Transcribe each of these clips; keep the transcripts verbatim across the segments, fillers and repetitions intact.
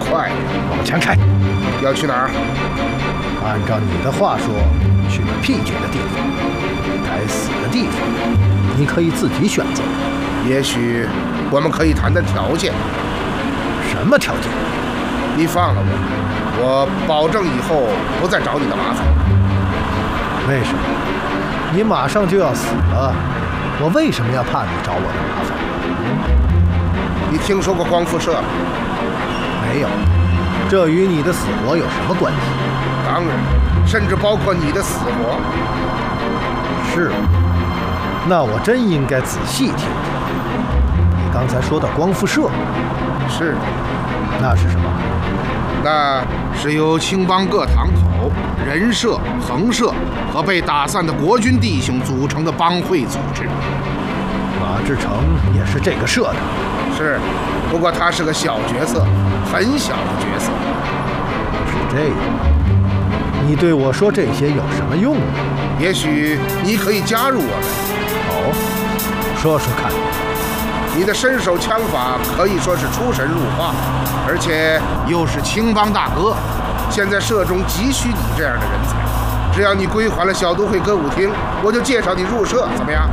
快呀！ 往前开。 要去哪儿？ 按照你的话说，去那僻静的地方。该死的地方，你可以自己选择。 也许我们可以谈谈条件。 什么条件？ 你放了我，我保证以后不再找你的麻烦。 为什么？你马上就要死了，我为什么要怕你找我的麻烦？ 你听说过光复社吗？ 没有。这与你的死活有什么关系？ 当然，甚至包括你的死活。 是，那我真应该仔细听听。你刚才说的光复社， 是， 那是什么？ 那是由青帮各堂口、人社、横社和被打散的国军弟兄组成的帮会组织。 马志成也是这个社的。 是，不过他是个小角色，很小的角色。 是这样。你对我说这些有什么用呢？ 也许你可以加入我们。 哦，说说看。 你的身手枪法可以说是出神入化，而且又是青帮大哥。现在社中急需你这样的人才。只要你归还了小都会歌舞厅，我就介绍你入社，怎么样？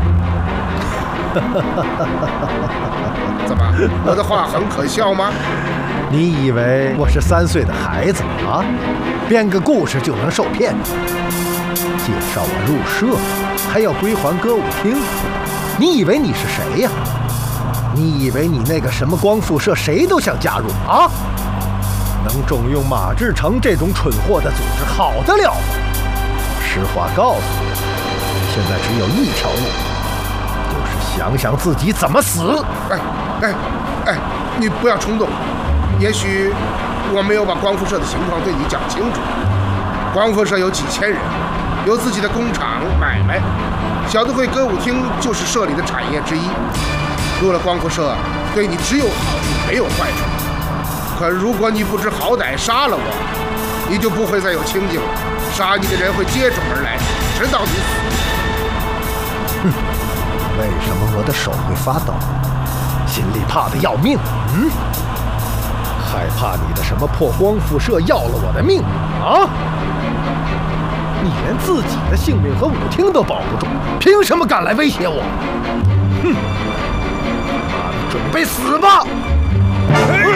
怎么，我的话很可笑吗？ 你以为我是三岁的孩子啊？编个故事就能受骗？介绍我入社，还要归还歌舞厅？你以为你是谁呀？你以为你那个什么光复社谁都想加入啊？能重用马志成这种蠢货的组织，好得了吗？实话告诉你，现在只有一条路，就是想想自己怎么死。 哎哎哎，你不要冲动。也许我没有把光复社的情况对你讲清楚。光复社有几千人，有自己的工厂买卖，小都会歌舞厅就是社里的产业之一。入了光复社，对你只有好处没有坏处。可如果你不知好歹杀了我，你就不会再有清静了。杀你的人会接踵而来，直到你死。 哼，为什么我的手会发抖？心里怕得要命。嗯，害怕你的什么破光复社要了我的命啊？你连自己的性命和舞厅都保不住，凭什么敢来威胁我？哼！准备死吧！